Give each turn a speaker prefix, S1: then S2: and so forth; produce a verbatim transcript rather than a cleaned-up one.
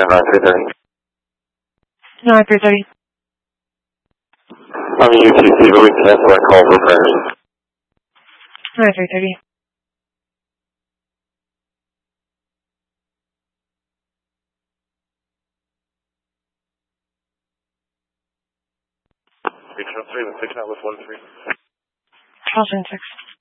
S1: nine three thirty.
S2: nine three thirty.
S1: I'm U T C, but we can cancel that call for prayers.
S2: nine three thirty.
S1: Six one three, six out with one three.
S2: twelve and six.